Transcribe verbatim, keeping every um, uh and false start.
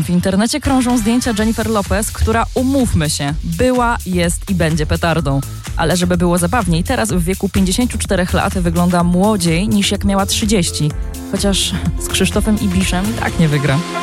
W internecie krążą zdjęcia Jennifer Lopez, która, umówmy się, była, jest i będzie petardą. Ale żeby było zabawniej, teraz w wieku pięćdziesięciu czterech lat wygląda młodziej niż jak miała trzydzieści. Chociaż z Krzysztofem Ibiszem i tak nie wygra.